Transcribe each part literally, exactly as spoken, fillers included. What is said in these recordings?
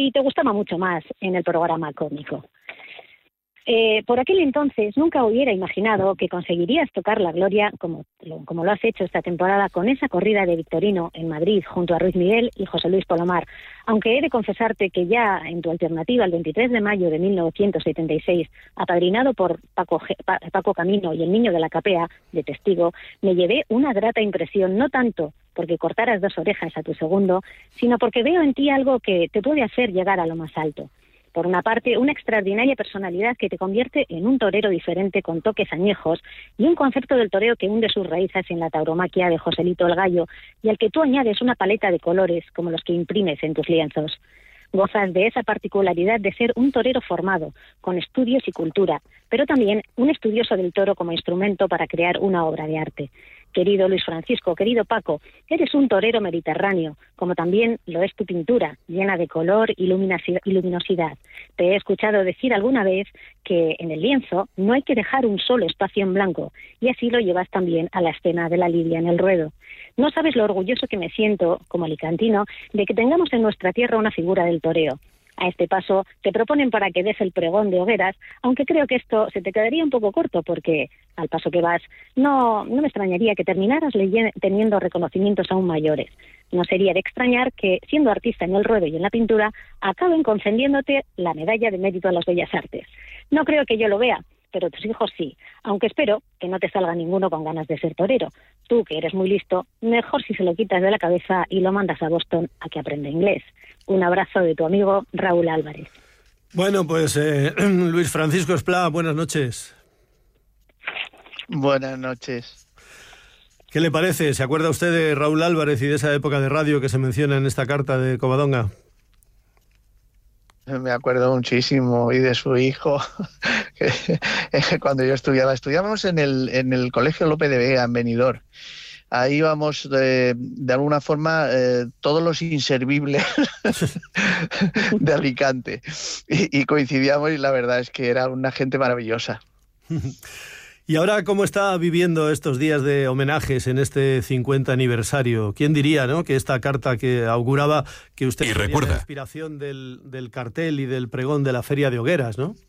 y te gustaba mucho más en el programa cómico. Eh, por aquel entonces nunca hubiera imaginado que conseguirías tocar la gloria como lo, como lo has hecho esta temporada con esa corrida de Victorino en Madrid junto a Ruiz Miguel y José Luis Polomar, aunque he de confesarte que ya en tu alternativa el veintitrés de mayo de mil novecientos setenta y seis, apadrinado por Paco, G, pa, Paco Camino y el Niño de la Capea, de testigo, me llevé una grata impresión, no tanto porque cortaras dos orejas a tu segundo, sino porque veo en ti algo que te puede hacer llegar a lo más alto. Por una parte, una extraordinaria personalidad que te convierte en un torero diferente con toques añejos y un concepto del toreo que hunde sus raíces en la tauromaquia de Joselito el Gallo y al que tú añades una paleta de colores como los que imprimes en tus lienzos. Gozas de esa particularidad de ser un torero formado, con estudios y cultura, pero también un estudioso del toro como instrumento para crear una obra de arte. Querido Luis Francisco, querido Paco, eres un torero mediterráneo, como también lo es tu pintura, llena de color y luminosidad. Te he escuchado decir alguna vez que en el lienzo no hay que dejar un solo espacio en blanco, y así lo llevas también a la escena de la lidia en el ruedo. No sabes lo orgulloso que me siento, como alicantino, de que tengamos en nuestra tierra una figura del toreo. A este paso te proponen para que des el pregón de hogueras, aunque creo que esto se te quedaría un poco corto porque, al paso que vas, no, no me extrañaría que terminaras leyendo, teniendo reconocimientos aún mayores. No sería de extrañar que, siendo artista en el ruedo y en la pintura, acaben concediéndote la medalla de mérito a las bellas artes. No creo que yo lo vea, pero tus hijos sí, aunque espero que no te salga ninguno con ganas de ser torero. Tú, que eres muy listo, mejor si se lo quitas de la cabeza y lo mandas a Boston a que aprenda inglés. Un abrazo de tu amigo Raúl Álvarez. Bueno, pues eh, Luis Francisco Esplá, buenas noches. Buenas noches. ¿Qué le parece? ¿Se acuerda usted de Raúl Álvarez y de esa época de radio que se menciona en esta carta de Covadonga? Me acuerdo muchísimo, y de su hijo, que cuando yo estudiaba, estudiábamos en el, en el Colegio Lope de Vega, en Benidorm. Ahí íbamos de, de alguna forma eh, todos los inservibles de Alicante, y, y coincidíamos, y la verdad es que era una gente maravillosa. ¿Y ahora cómo está viviendo estos días de homenajes en este cincuenta aniversario? ¿Quién diría, no, que esta carta que auguraba que usted tenía la inspiración del, del cartel y del pregón de la Feria de Hogueras, ¿no?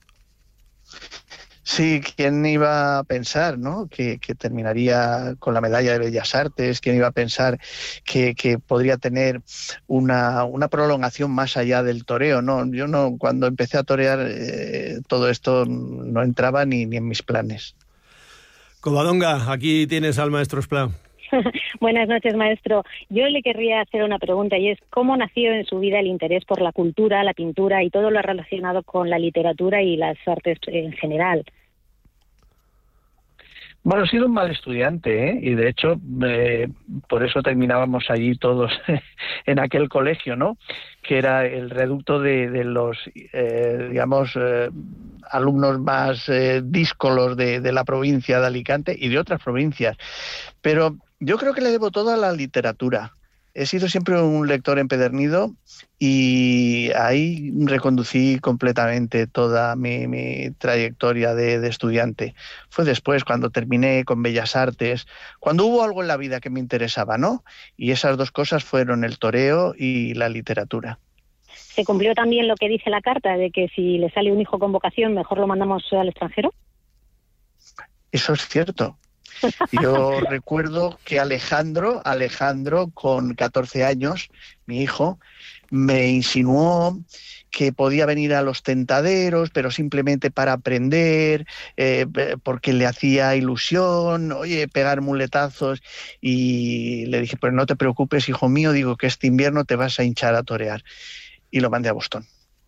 Sí, ¿quién iba a pensar, ¿no?, que, que terminaría con la medalla de Bellas Artes? ¿Quién iba a pensar que, que podría tener una, una prolongación más allá del toreo? No, yo no, cuando empecé a torear eh, todo esto no entraba ni, ni en mis planes. Covadonga, aquí tienes al maestro Esplá. Buenas noches, maestro. Yo le querría hacer una pregunta, y es ¿cómo nació en su vida el interés por la cultura, la pintura y todo lo relacionado con la literatura y las artes en general? Bueno, he sido un mal estudiante, ¿eh? Y de hecho, eh, por eso terminábamos allí todos en aquel colegio, ¿no?, que era el reducto de, de los, eh, digamos, eh, alumnos más eh, díscolos de, de la provincia de Alicante y de otras provincias. Pero yo creo que le debo todo a la literatura. He sido siempre un lector empedernido y ahí reconducí completamente toda mi, mi trayectoria de, de estudiante. Fue después, cuando terminé con Bellas Artes, cuando hubo algo en la vida que me interesaba, ¿no? Y esas dos cosas fueron el toreo y la literatura. ¿Se cumplió también lo que dice la carta, de que si le sale un hijo con vocación, mejor lo mandamos al extranjero? Eso es cierto. Yo recuerdo que Alejandro, Alejandro, con catorce años, mi hijo, me insinuó que podía venir a los tentaderos, pero simplemente para aprender, eh, porque le hacía ilusión, oye, pegar muletazos, y le dije, pues no te preocupes, hijo mío, digo que este invierno te vas a hinchar a torear. Y lo mandé a Boston.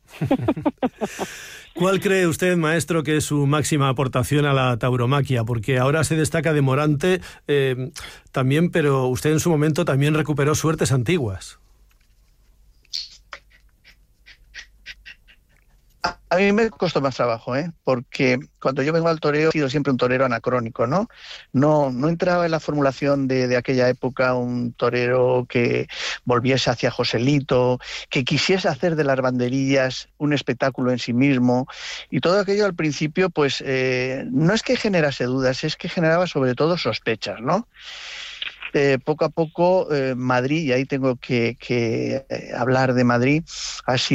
¿Cuál cree usted, maestro, que es su máxima aportación a la tauromaquia? Porque ahora se destaca de Morante eh, también, pero usted en su momento también recuperó suertes antiguas. A mí me costó más trabajo, ¿eh? Porque cuando yo vengo al toreo he sido siempre un torero anacrónico, ¿no? No, no entraba en la formulación de, de aquella época un torero que volviese hacia Joselito, que quisiese hacer de las banderillas un espectáculo en sí mismo, y todo aquello al principio, pues, eh, no es que generase dudas, es que generaba sobre todo sospechas, ¿no? Eh, poco a poco eh, Madrid, y ahí tengo que, que eh, hablar de Madrid, ha sido